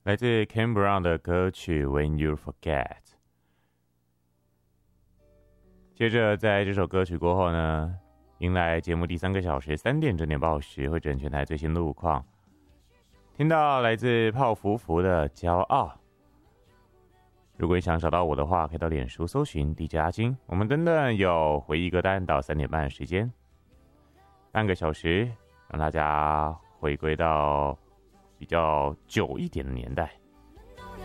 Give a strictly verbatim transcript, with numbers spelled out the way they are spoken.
来自 Ken Brown 的歌曲 When You Forget。 接着在这首歌曲过后呢，迎来节目第三个小时三点整点报时，会整全台最新路况。听到来自泡芙芙的骄傲。如果你想找到我的话，可以到脸书搜寻 D J 阿金。我们等等有回忆歌单到三点半的时间，半个小时让大家回归到比较久一点的年代。